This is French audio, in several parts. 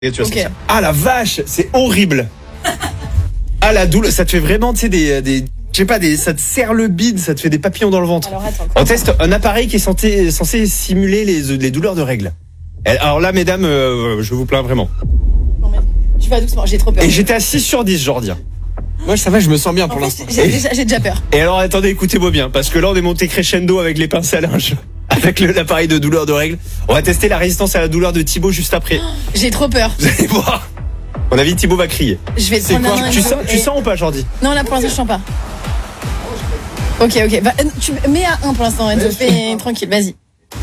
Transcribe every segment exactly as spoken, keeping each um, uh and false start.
Et tu vas Ok. sentir. Ah la vache, c'est horrible. Ah la douleur, ça te fait vraiment, tu sais, des, des, je sais pas, des, ça te serre le bide, ça te fait des papillons dans le ventre. Alors attends. On teste un appareil qui est censé, censé simuler les, les douleurs de règles. Alors là, mesdames, euh, je vous plains vraiment. Non, mais tu vas doucement, j'ai trop peur. Et j'étais à six sur dix, Jordi. Moi ça va, je me sens bien En pour fait, l'instant. j'ai déjà, j'ai déjà peur. Et alors attendez, écoutez-moi bien, parce que là on est monté crescendo avec les pinces à linge, avec le- l'appareil de douleur de règles. On va tester la résistance à la douleur de Thibaut juste après. J'ai trop peur. Vous allez voir. À mon avis, Thibaut va crier. Je vais te C'est prendre quoi la main. Tu et- sens, tu et- sens ou pas, Jordi? Non, là pour l'instant je sens pas. Ok, ok. Bah, euh, tu mets à un pour l'instant, Enzo. Fais tranquille, vas-y.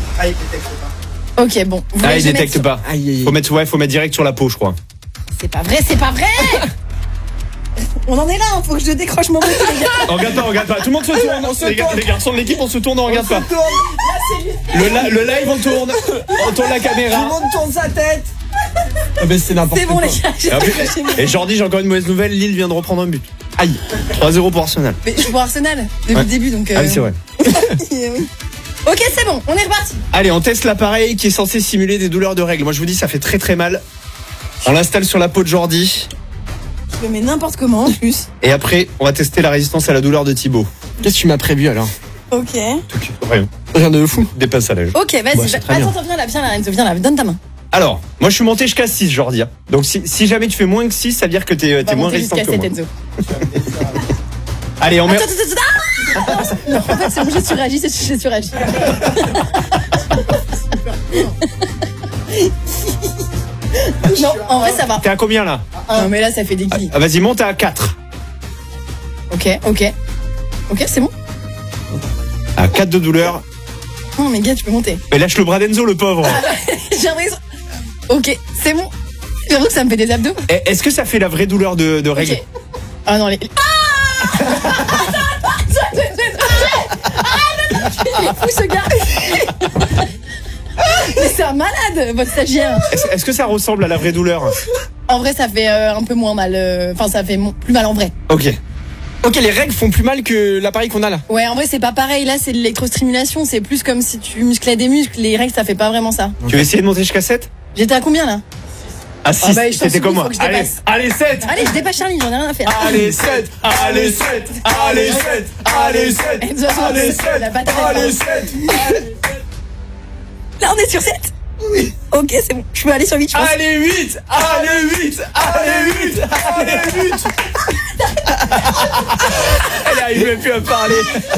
Ok, bon. Vous Ah, voulez il que je détecte mette pas. Aïe, aïe, aïe. Faut mettre, ouais, faut mettre direct sur la peau, je crois. sur- C'est pas vrai, c'est pas vrai. On en est là, hein, faut que je décroche mon bouton, les gars. On regarde pas, on regarde pas. Tout le monde se tourne. On se les, gars- tourne. les garçons de l'équipe, on se tourne, on regarde pas. Tourne. Le, li- le live, on tourne. On tourne la Tout le caméra. monde tourne sa tête. Ah ben c'est n'importe C'est quoi. bon, les gars. J'ai Et, en plus- décroché mon- et Jordi, j'ai encore une mauvaise nouvelle. Lille vient de reprendre un but. Aïe. trois zéro pour Arsenal. Mais je suis pour Arsenal depuis Ouais. le début, donc. euh, Ah oui, c'est vrai. oui. Ok, c'est bon, on est reparti. Allez, on teste l'appareil qui est censé simuler des douleurs de règles. Moi, je vous dis, ça fait très très mal. On l'installe sur la peau de Jordi. Je le mets n'importe comment en plus. Et après, on va tester la résistance à la douleur de Thibaut. Qu'est-ce que tu m'as prévu alors? Ok. Rien. Rien de fou. Des pinces à linge. Ok, vas-y. Bah, va- c'est très Attends, bien. attends, viens là, viens là, Enzo, viens là, donne ta main. Alors, moi, je suis monté jusqu'à six, Jordi. hein. Donc, si, si jamais tu fais moins que six, ça veut dire que t'es On t'es va moins monter résistant jusqu'à que sept, moi. Enzo. Allez, on met. Attends, attends, attends, attends. Non, en fait, c'est bon, j'ai suragi, j'ai j'ai suragi. Non, en vrai, ça va. T'es à combien là? Non, mais là, ça fait des kills. Ah, Vas-y, monte à quatre. Ok, ok. Ok, c'est bon. À quatre de douleur. Non, mais gars, tu peux monter. Mais lâche le bras d'Enzo, le pauvre. J'ai l'impression. Ok, c'est bon. J'ai l'impression que ça me fait des abdos. Eh, Est-ce que ça fait la vraie douleur de, de règles? Ok. Ah non, les. Ah Il est fou ce gars. Mais c'est un malade, votre stagiaire. Est-ce est-ce que ça ressemble à la vraie douleur? En vrai, ça fait euh, un peu moins mal. euh, Enfin, ça fait mo- plus mal en vrai. Ok. Ok, les règles font plus mal que l'appareil qu'on a là. Ouais, en vrai, c'est pas pareil. Là, c'est de l'électrostimulation. C'est plus comme si tu musclais des muscles. Les règles, ça fait pas vraiment ça. Tu veux essayer de monter jusqu'à sept? J'étais à combien là? À six, bah, je t'en c'était supplie, comme moi. faut que je Allez, dépasse. allez, sept. Allez, je dépasse Charlie, j'en ai rien à faire. Allez, sept. Allez, sept. Allez, sept. Allez, sept. Enzo, Allez, la sept. patate, Allez, elle sept. Là, on est sur sept. Oui. Ok, c'est bon. Je peux aller sur huit, je pense. Allez, huit. Allez, huit. Allez, huit. Allez, huit. Elle arrive même plus à parler.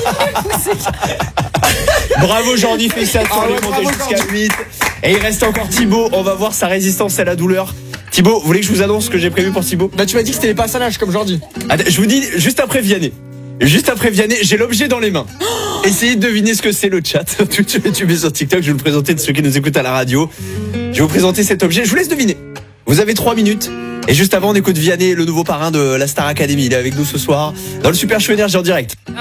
Bravo Jordi, félicitations, Ah on ouais, est monté bravo, jusqu'à Jordi. huit. Et il reste encore Thibaut, on va voir sa résistance à la douleur. Thibaut, vous voulez que je vous annonce ce que j'ai prévu pour Thibaut? Bah tu m'as dit que c'était les passes à l'âge comme Jordi. Attends, je vous dis juste après Vianney. Juste après Vianney, j'ai l'objet dans les mains. Essayez de deviner ce que c'est le chat. Tout tu tu mets sur TikTok, je vais le présenter de ceux qui nous écoutent à la radio. Je vais vous présenter cet objet, je vous laisse deviner. Vous avez trois minutes. Et juste avant, on écoute Vianney, le nouveau parrain de la Star Academy. Il est avec nous ce soir dans le Super Show Énergie en direct.